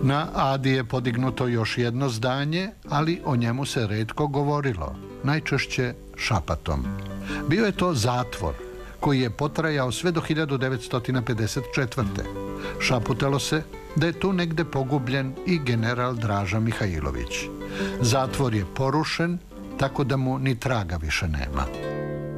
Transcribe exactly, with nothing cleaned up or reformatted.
Na Adi je podignuto još jedno zdanje, ali o njemu se retko govorilo, najčešće šapatom. Bio je to zatvor, koji je potrajao sve do hiljadu devetsto pedeset četvrte. Šaputalo se da je tu negde pogubljen i general Draža Mihajlović. Zatvor je porušen, tako da mu ni traga više nema.